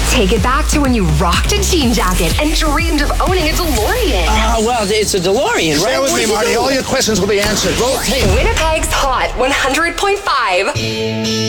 Take it back to when you rocked a jean jacket and dreamed of owning a DeLorean. Well, it's a DeLorean, right? Stay with me, Marty. All your questions will be answered. Roll tape. Winnipeg's Hot 100.5.